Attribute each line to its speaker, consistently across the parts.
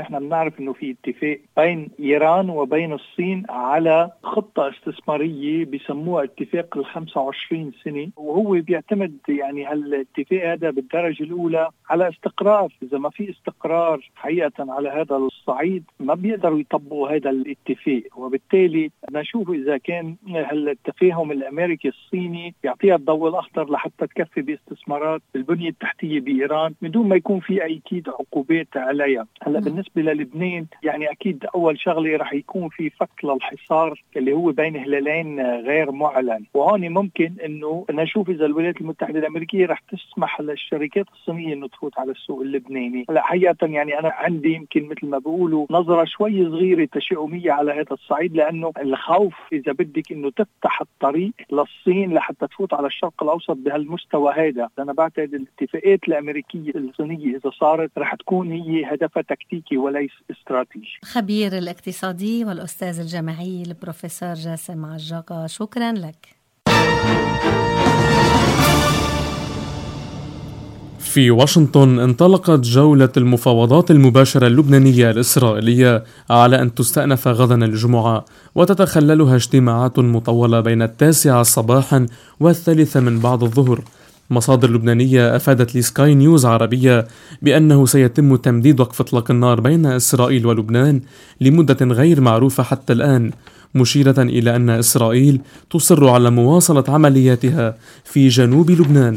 Speaker 1: نحن بنعرف انه في اتفاق بين ايران وبين الصين على خطة استثمارية بيسموها اتفاق 25 سنة، وهو بيعتمد يعني هالاتفاق هذا بالدرجة الأولى على استقرار. إذا ما في استقرار حقيقة على هذا الصعيد ما بيقدروا يطبقوا هذا الاتفاق، وبالتالي نشوف إذا كان هالتفاهم الأمريكي الصيني يعطيها الضوء الأخضر لحتى تكفي باستثمارات البنية التحتية بإيران من دون ما يكون في أكيد عقوبات عليها. هلا بالنسبة للبنان يعني أكيد أول شغلة رح يكون في فك للحصار اللي هو بين هلالين غير معلن، وهون ممكن إنه نشوف إذا الولايات المتحدة الأمريكية رح تسمح للشركات الصينية إنه تفوت على السوق اللبناني. هلا حقيقة يعني أنا عندي يمكن مثل ما بيقولوا نظرة شوي صغيرة تشاؤمية على هذا الصعيد، لأنه الخوف إذا بدك إنه تفتح الطريق للصين لحتى تفوت على الشرق الأوسط بهالمستوى هذا. أنا بعتقد الاتفاقات الأمريكية الصينية إذا صارت رح تكون هي هدفها تكتيكي وليس استراتيجي.
Speaker 2: خبير الاقتصادي والأستاذ الجامعي البروفيسور جاسم عجاقة، شكرا لك.
Speaker 3: في واشنطن انطلقت جولة المفاوضات المباشرة اللبنانية الإسرائيلية على أن تستأنف غدا الجمعة، وتتخللها اجتماعات مطولة بين 9 صباحا و3 من بعد الظهر. مصادر لبنانية أفادت لسكاي نيوز عربية بأنه سيتم تمديد وقف إطلاق النار بين إسرائيل ولبنان لمدة غير معروفة حتى الآن، مشيرة إلى أن إسرائيل تصر على مواصلة عملياتها في جنوب لبنان.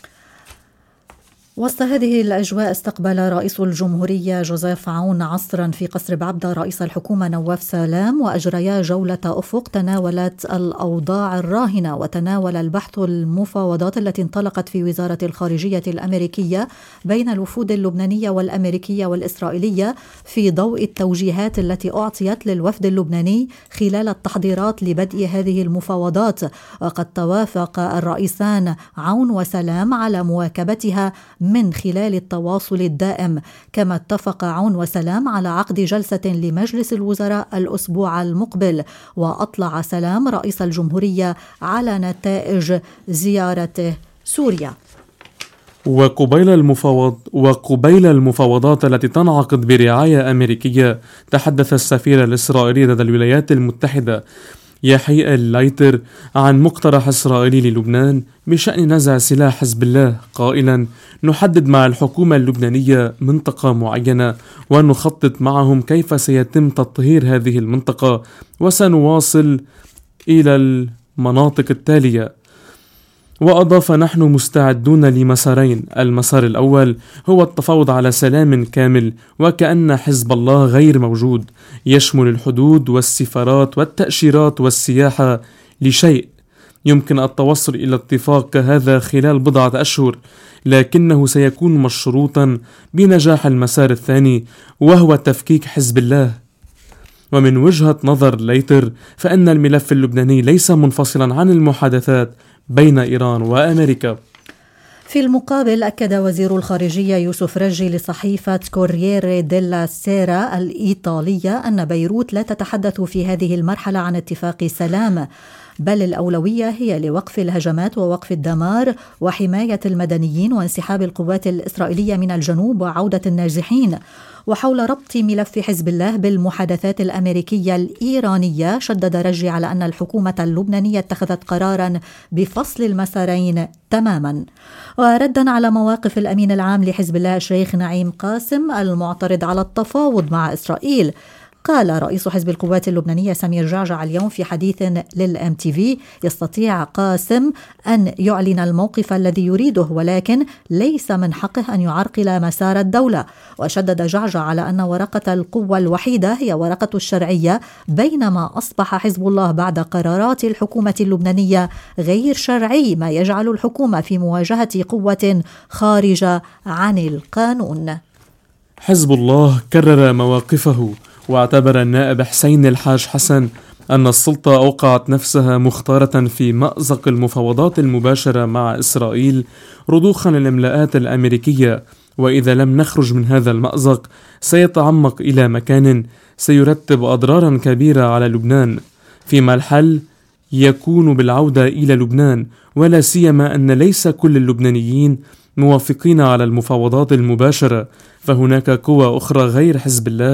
Speaker 4: وسط هذه الأجواء استقبل رئيس الجمهورية جوزيف عون عصرا في قصر بعبدة رئيس الحكومة نواف سلام، وأجريا جولة أفق تناولت الأوضاع الراهنة وتناول البحث المفاوضات التي انطلقت في وزارة الخارجية الأمريكية بين الوفود اللبنانية والأمريكية والإسرائيلية في ضوء التوجيهات التي أعطيت للوفد اللبناني خلال التحضيرات لبدء هذه المفاوضات. وقد توافق الرئيسان عون وسلام على مواكبتها من خلال التواصل الدائم، كما اتفق عون وسلام على عقد جلسة لمجلس الوزراء الأسبوع المقبل. وأطلع سلام رئيس الجمهورية على نتائج زيارته سوريا.
Speaker 3: وقبيل المفاوضات التي تنعقد برعاية أمريكية، تحدث السفير الإسرائيلي لدى الولايات المتحدة يحيى اللايتر عن مقترح إسرائيلي للبنان بشأن نزع سلاح حزب الله، قائلا: نحدد مع الحكومة اللبنانية منطقة معينة ونخطط معهم كيف سيتم تطهير هذه المنطقة، وسنواصل إلى المناطق التالية. وأضاف: نحن مستعدون لمسارين، المسار الأول هو التفاوض على سلام كامل وكأن حزب الله غير موجود، يشمل الحدود والسفارات والتأشيرات والسياحة لشيء يمكن التوصل إلى اتفاق كهذا خلال 10 أشهر، لكنه سيكون مشروطا بنجاح المسار الثاني وهو تفكيك حزب الله. ومن وجهة نظر ليتر فإن الملف اللبناني ليس منفصلا عن المحادثات بين إيران وأمريكا.
Speaker 4: في المقابل أكد وزير الخارجية يوسف رجي لصحيفة كورييري ديلا سيرا الإيطالية أن بيروت لا تتحدث في هذه المرحلة عن اتفاق سلام، بل الأولوية هي لوقف الهجمات ووقف الدمار وحماية المدنيين وانسحاب القوات الإسرائيلية من الجنوب وعودة النازحين. وحول ربط ملف حزب الله بالمحادثات الأمريكية الإيرانية، شدد رجي على أن الحكومة اللبنانية اتخذت قرارا بفصل المسارين تماما. وردا على مواقف الأمين العام لحزب الله الشيخ نعيم قاسم المعترض على التفاوض مع إسرائيل، قال رئيس حزب القوات اللبنانية سمير جعجع اليوم في حديث للMTV: يستطيع قاسم أن يعلن الموقف الذي يريده، ولكن ليس من حقه أن يعرقل مسار الدولة. وشدد جعجع على أن ورقة القوة الوحيدة هي ورقة الشرعية، بينما أصبح حزب الله بعد قرارات الحكومة اللبنانية غير شرعي، ما يجعل الحكومة في مواجهة قوة خارجة عن القانون.
Speaker 3: حزب الله كرر مواقفه، واعتبر النائب حسين الحاج حسن أن السلطة أوقعت نفسها مختارة في مأزق المفاوضات المباشرة مع إسرائيل رضوخا للإملاءات الأمريكية، وإذا لم نخرج من هذا المأزق سيتعمق إلى مكان سيرتب أضرارا كبيرة على لبنان، فيما الحل يكون بالعودة إلى لبنان، ولا سيما أن ليس كل اللبنانيين موافقين على المفاوضات المباشرة، فهناك قوى أخرى غير حزب الله